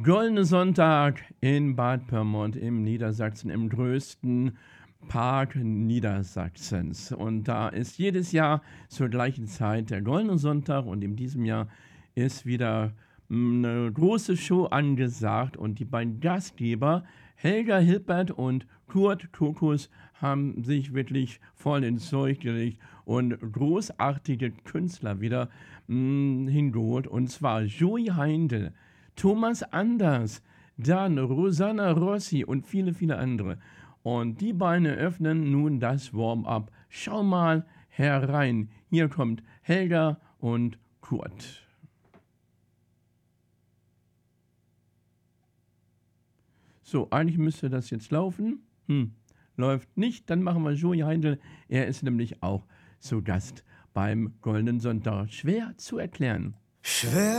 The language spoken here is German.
Goldene Sonntag in Bad Pyrmont im Niedersachsen, im größten Park Niedersachsens. Und da ist jedes Jahr zur gleichen Zeit der Goldene Sonntag und in diesem Jahr ist wieder eine große Show angesagt und die beiden Gastgeber Helga Hilbert und Kurt Kokus haben sich wirklich voll ins Zeug gelegt und großartige Künstler wieder hingeholt. Und zwar Joey Heindl, Thomas Anders, dann Rosanna Rossi und viele, viele andere. Und die beiden eröffnen nun das Warm-up. Schau mal herein. Hier kommt Helga und Kurt. So, eigentlich müsste das jetzt laufen. Läuft nicht, dann machen wir Joey Heindl. Er ist nämlich auch zu Gast beim Goldenen Sonntag. Schwer zu erklären. Schwer